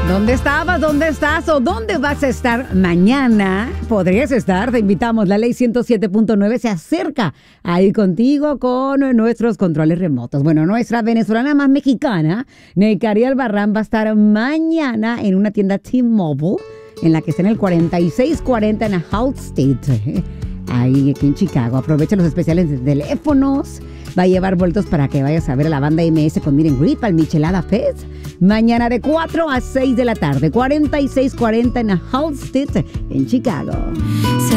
¿Dónde estabas? ¿Dónde estás? ¿O dónde vas a estar mañana? Podrías estar, te invitamos. La ley 107.9 se acerca a ir contigo con nuestros controles remotos. Bueno, nuestra venezolana más mexicana, Necaria Albarrán, va a estar mañana en una tienda T-Mobile, en la que está en el 4640 en Holt State, ahí aquí en Chicago. Aprovecha los especiales de teléfonos. Va a llevar vueltos para que vayas a ver a la banda MS con Meet and Greet para el Michelada Fest. Mañana de 4 a 6 de la tarde, 4640 en Holt State en Chicago.